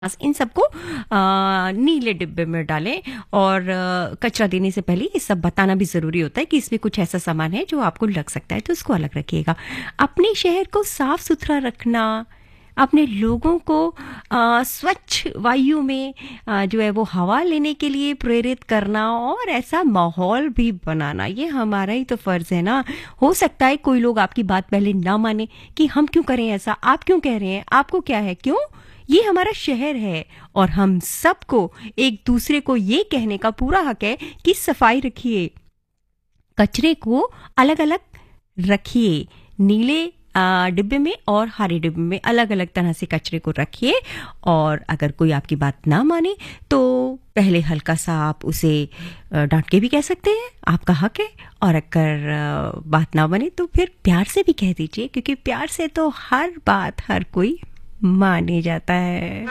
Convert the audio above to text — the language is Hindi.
इन सबको नीले डिब्बे में डालें और कचरा देने से पहले ये सब बताना भी ज़रूरी होता है कि इसमें कुछ ऐसा सामान है जो आपको लग सकता है, तो उसको अलग रखिएगा। अपने शहर को साफ सुथरा रखना, अपने लोगों को स्वच्छ वायु में जो है वो हवा लेने के लिए प्रेरित करना और ऐसा माहौल भी बनाना, ये हमारा ही तो फ़र्ज़ है ना। हो सकता है कोई लोग आपकी बात पहले ना माने कि हम क्यों करें ऐसा, आप क्यों कह रहे हैं, आपको क्या है, क्यों, ये हमारा शहर है और हम सबको एक दूसरे को ये कहने का पूरा हक है कि सफाई रखिए, कचरे को अलग अलग रखिए, नीले डिब्बे में और हरे डिब्बे में अलग अलग तरह से कचरे को रखिए। और अगर कोई आपकी बात ना माने तो पहले हल्का सा आप उसे डांट के भी कह सकते हैं, आपका हक है। और अगर बात ना बने तो फिर प्यार से भी कह दीजिए, क्योंकि प्यार से तो हर बात हर कोई माने जाता है।